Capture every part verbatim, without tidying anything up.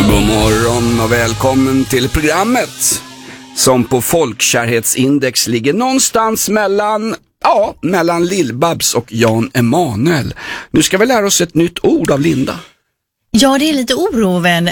God morgon och välkommen till programmet som på folkkärhetsindex ligger någonstans mellan, ja, mellan Lill-Babs och Jan Emanuel. Nu ska vi lära oss ett nytt ord av Linda. Ja, det är lite oroven,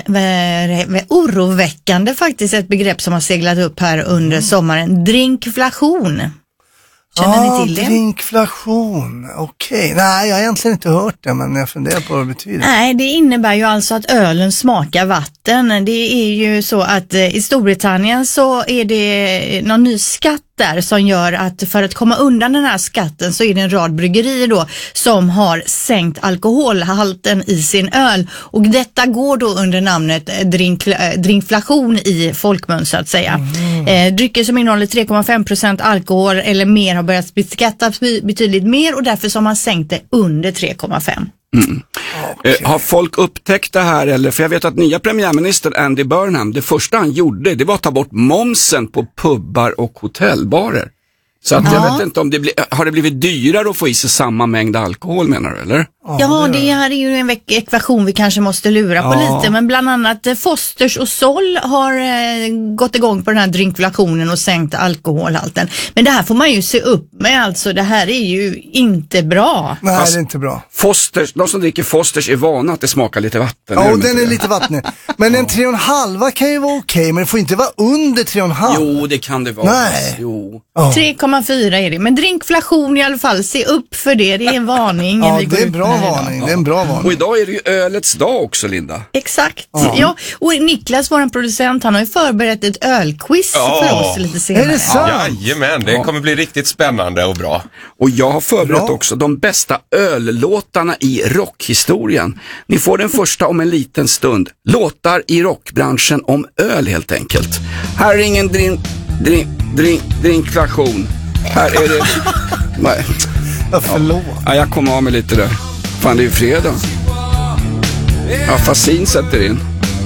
oroväckande faktiskt, ett begrepp som har seglat upp här under sommaren. Drinkflation. Känner ah, ni till det? Drinkflation, okej. Okay. Nej, jag har egentligen inte hört det, men jag funderar på vad det betyder. Nej, det innebär ju alltså att ölen smakar vatten. Det är ju så att i Storbritannien så är det någon ny skatt där som gör att för att komma undan den här skatten så är det en rad bryggerier då som har sänkt alkoholhalten i sin öl, och detta går då under namnet drink, drinkflation i folkmun så att säga. Mm. Eh, drycker som innehåller tre komma fem procent alkohol eller mer har börjat beskattas betydligt mer, och därför så har man sänkt det under tre komma fem. Mm. Okay. Eh, har folk upptäckt det här? Eller? För jag vet att nya premiärminister Andy Burnham, det första han gjorde, det var att ta bort momsen på pubbar och hotellbarer. Så att ja. jag vet inte om det blir, har det blivit dyrare att få i sig samma mängd alkohol, menar du, eller? Ja, det här är ju en ekvation vi kanske måste lura på ja. lite, men bland annat Fosters och Sol har eh, gått igång på den här drinkflationen och sänkt alkoholhalten. Men det här får man ju se upp med, alltså det här är ju inte bra. Nej, Fast det är inte bra. Fosters, de som dricker Fosters är vana att det smakar lite vatten. Ja, och den är lite vatten. Men en tre och en halva kan ju vara okej, men det får inte vara under tre och en halv. Jo, det kan det vara. Nej. Jo. Oh. tre komma fyra är det, men drinkflation i alla fall, se upp för det, det är en varning. Ja, det är bra varning, det är en bra varning. Och idag är det ju ölets dag också, Linda. Exakt, ja. ja. Och Niklas, vår producent, han har ju förberett ett ölquiz ja. för oss lite senare. Är det sant? Jajamän, det ja. kommer bli riktigt spännande och bra. Och jag har förberett bra. också de bästa öllåtarna i rockhistorien. Ni får den första om en liten stund. Låtar i rockbranschen om öl helt enkelt. Här är ingen drink, drink, drink, drinkflation. Här är det... Nej. Ja, förlåt. Ja, jag kommer av mig lite där. Fan, det är ju fredag. Ja, Fasin sätter in.